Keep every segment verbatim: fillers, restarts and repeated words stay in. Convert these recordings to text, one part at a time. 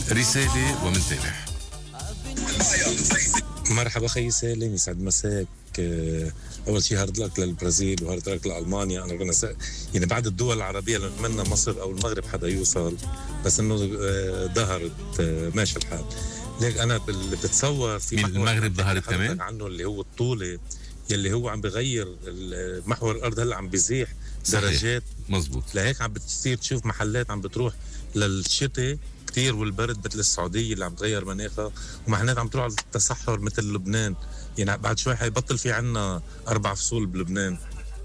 رسالة ومن تابع. مرحبا خي سالم، يسعد مساك. اول شيء هارد لك للبرازيل وهارد لك لالمانيا. انا كنا س... يعني بعد الدول العربيه اللي نتمنى مصر او المغرب حدا يوصل، بس انه ظهرت ماشي الحال. ليك انا اللي بتصور في المغرب ظهرت كمان عنه اللي هو الطوله يلي هو عم بغير محور الارض، هلا عم بيزيح درجات. مزبوط. لهيك عم بتصير تشوف محلات عم بتروح للشتاء كتير والبرد، مثل السعوديه اللي عم تغير مناخها، ومحلات عم تروح على التصحر مثل لبنان. يعني بعد شوي حيبطل في عنا أربع فصول بلبنان.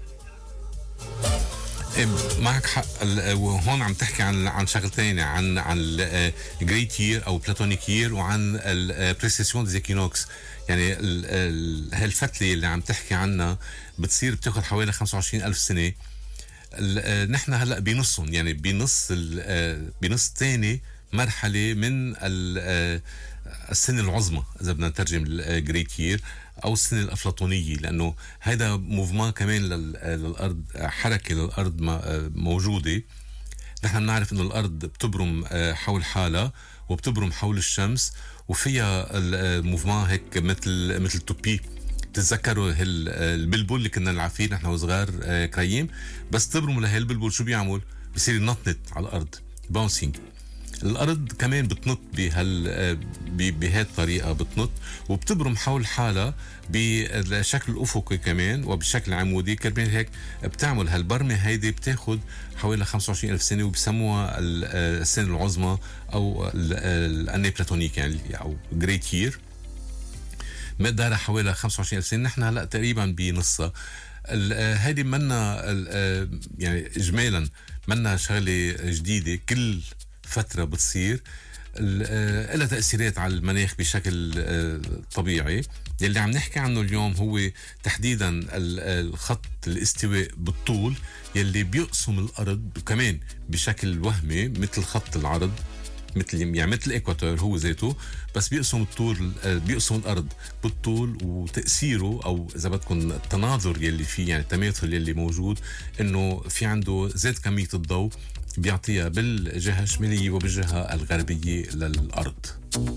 معك حق. وهون عم تحكي عن عن شغلتين، عن عن الجريت يير او بلاتونيك يير، وعن البريسيسيون ديزيكينوكس. يعني هالفتله اللي عم تحكي عنها بتصير بتاخذ حوالي خمسة وعشرين ألف سنه. نحن هلا بنصهم، يعني بنص بنص ثاني مرحله من السنه العظمى، اذا بدنا نترجم الجريت يير او السنه الافلاطونيه، لانه هيدا موفمان كمان للارض، حركه للارض موجوده. نحن بنعرف انه الارض بتبرم حول حالها وبتبرم حول الشمس، وفيها الموفمان هيك مثل مثل توبي. تتذكروا البلبل اللي كنا نلعب فيه نحن وصغار كريم؟ بس تبرموا لهي البلبل شو بيعمل؟ بصير ينطنط على الارض، باونسينج. الارض كمان بتنط بهال بهي الطريقه، بتنط وبتبرم حول حالها بشكل افقي كمان وبشكل عمودي كمان. هيك بتعمل هالبرمه هيدي بتاخد حوالي خمسة وعشرين ألف سنه، وبسموها السنه العظمى او الاني بلاتونيك، يعني او جريت يير. مقدارها حوالي خمسة وعشرين ألف سنه. نحن هلا تقريبا بنصها. هيدي منا يعني اجمالا منا شغله جديده، كل فترة بتصير لها تأثيرات على المناخ بشكل طبيعي. يلي عم نحكي عنه اليوم هو تحديدا الخط الاستواء بالطول، يلي بيقسم الأرض كمان بشكل وهمي مثل خط العرض، مثل يعني مثل الإكواتور هو ذاته، بس بيقسم الطول، بيقسم الأرض بالطول. وتأثيره أو إذا بدكم التناظر يلي فيه، يعني التماثل يلي موجود، إنه في عنده زاد كمية الضوء بيعطيها بالجهة الشمالية وبالجهة الغربية للأرض.